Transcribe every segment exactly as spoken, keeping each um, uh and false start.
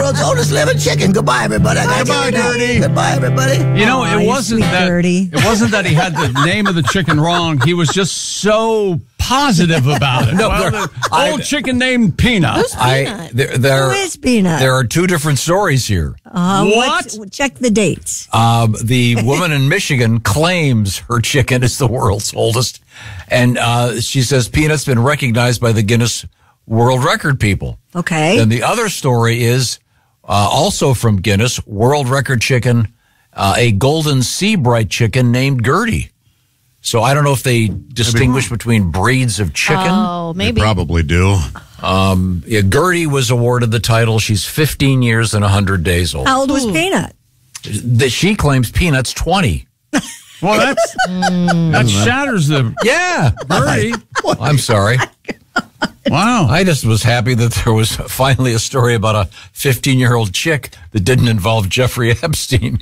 world's oldest living chicken. Goodbye, everybody. I gotta Goodbye, get ready. Dirty. Goodbye, everybody. You know, Aw, it you wasn't sweet that Dirty. it wasn't that he had the name of the chicken wrong. He was just so positive about it. No, well, there- the I- old chicken named Peanut. I there there, Who is Peanut? there are two different stories here. Uh, What? what's- Check the dates. Um, the woman in Michigan claims her chicken is the world's oldest, and uh, she says Peanut's been recognized by the Guinness World Record people. Okay. And the other story is uh, also from Guinness World Record chicken, uh, a golden sea bright chicken named Gertie. So I don't know if they distinguish between breeds of chicken. Oh, They maybe. probably do. Um, yeah, Gertie was awarded the title. She's fifteen years and one hundred days old. How old was Peanut? That she claims Peanut's twenty. Well, that's that shatters the Yeah. Gertie. I'm sorry. Wow. I just was happy that there was finally a story about a fifteen-year-old chick that didn't involve Jeffrey Epstein.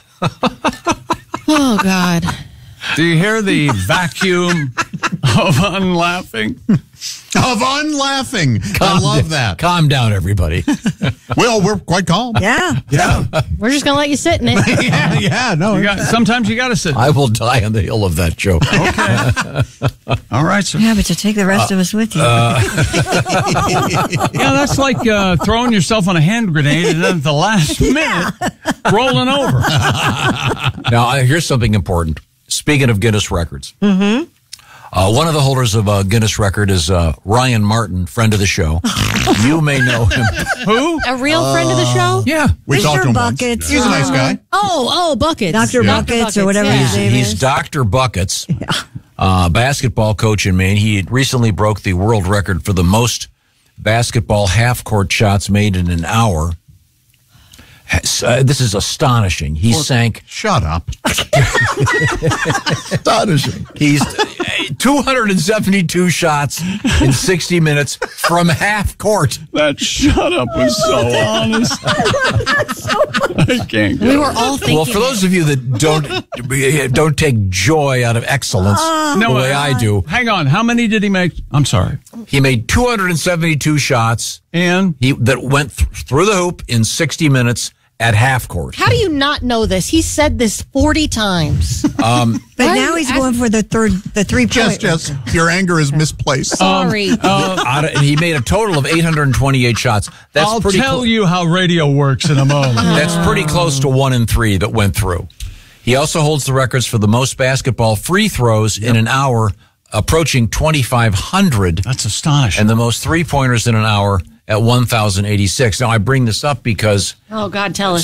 Oh, God. Do you hear the vacuum of unlaughing? Of unlaughing. I love that. Calm down, everybody. Well, we're quite calm. Yeah. Yeah. We're just going to let you sit in it. yeah, yeah, no. You got, sometimes you got to sit. I will die on the hill of that joke. Okay. All right, sir. Yeah, but you take the rest of us with you. Yeah, that's like uh, throwing yourself on a hand grenade and then at the last minute rolling over. Now, uh, here's something important. Speaking of Guinness records, mm-hmm. uh, one of the holders of a Guinness record is uh, Ryan Martin, friend of the show. You may know him. Who? A real friend of the show? Yeah. We Mister talked to him once. Buckets. He's a nice guy. Oh, oh, Buckets. Doctor Yeah. Buckets or whatever yeah. his name He's is. Doctor Buckets, uh, basketball coach in Maine. He recently broke the world record for the most basketball half-court shots made in an hour. Uh, this is astonishing. He sank. Shut up. Astonishing. He's uh, two hundred seventy-two shots in sixty minutes from half court. That shut up was so honest. I can't We go. were all thinking. Well, for those of you that don't don't take joy out of excellence No, the way uh, I do, Hang on. How many did he make? I'm sorry. he made two hundred seventy-two shots. And He that went th- through the hoop in sixty minutes at half court. How do you not know this? He said this forty times. But Why now are he's you going for the third, the three Jess, point. Jess, your anger is misplaced. Sorry. Out of- and he made a total of eight hundred twenty-eight shots. That's I'll pretty. tell clo- you how radio works in a moment. That's pretty close to one in three that went through. He also holds the records for the most basketball free throws in an hour, approaching twenty-five hundred, That's astonishing. and the most three pointers in an hour at one thousand eighty-six. Now I bring this up because Oh, God, tell us.